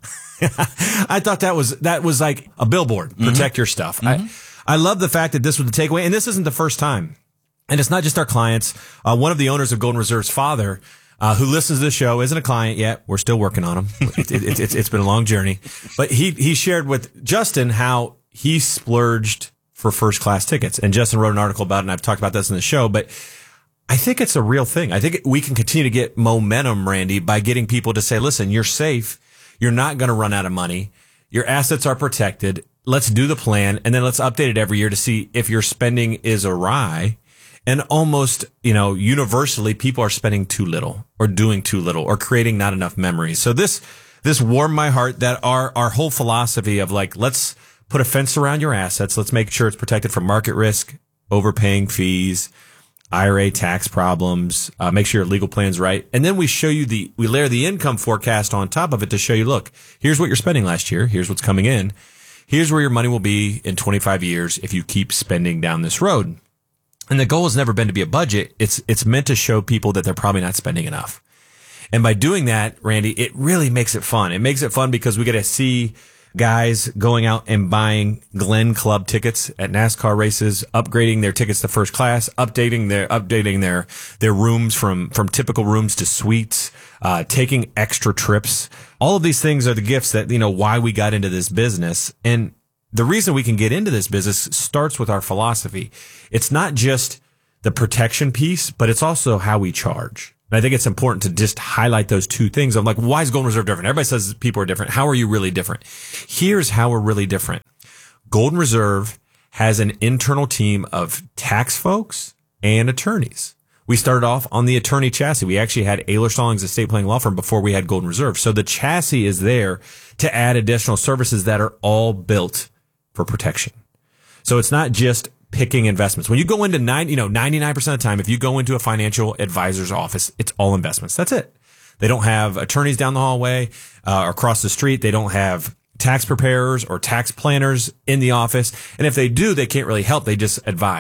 I thought that was, that was like a billboard. Protect mm-hmm. your stuff. Mm-hmm. I, I love the fact that this was the takeaway, and this isn't the first time. And it's not just our clients. Uh, one of the owners of Golden Reserve's father, Uh, who listens to the show, isn't a client yet. We're still working on him. It, it, it, it's, it's been a long journey. But he, he shared with Justin how he splurged for first class tickets. And Justin wrote an article about it, and I've talked about this in the show. But I think it's a real thing. I think we can continue to get momentum, Randy, by getting people to say, listen, you're safe. You're not going to run out of money. Your assets are protected. Let's do the plan. And then let's update it every year to see if your spending is awry. And almost, you know, universally, people are spending too little or doing too little or creating not enough memories. So this, this warmed my heart that our, our whole philosophy of like, let's put a fence around your assets. Let's make sure it's protected from market risk, overpaying fees, I R A tax problems, uh, make sure your legal plan's right. And then we show you the, we layer the income forecast on top of it to show you, look, here's what you're spending last year. Here's what's coming in. Here's where your money will be in twenty-five years if you keep spending down this road. And the goal has never been to be a budget. It's, it's meant to show people that they're probably not spending enough. And by doing that, Randy, it really makes it fun. It makes it fun because we get to see guys going out and buying Glen Club tickets at NASCAR races, upgrading their tickets to first class, updating their, updating their, their rooms from, from typical rooms to suites, uh, taking extra trips. All of these things are the gifts that, you know, why we got into this business. And the reason we can get into this business starts with our philosophy. It's not just the protection piece, but it's also how we charge. And I think it's important to just highlight those two things. I'm like, why is Golden Reserve different? Everybody says people are different. How are you really different? Here's how we're really different. Golden Reserve has an internal team of tax folks and attorneys. We started off on the attorney chassis. We actually had Ayler Stallings estate planning law firm before we had Golden Reserve. So the chassis is there to add additional services that are all built for protection. So it's not just picking investments. When you go into nine, you know, ninety-nine percent of the time, if you go into a financial advisor's office, it's all investments. That's it. They don't have attorneys down the hallway uh, or across the street. They don't have tax preparers or tax planners in the office. And if they do, they can't really help. They just advise.